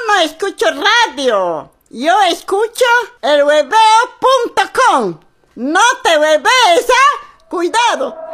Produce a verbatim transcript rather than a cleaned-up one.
no escucho radio. Yo escucho el hueveo punto com. No te huevees, ¿ah? Cuidado.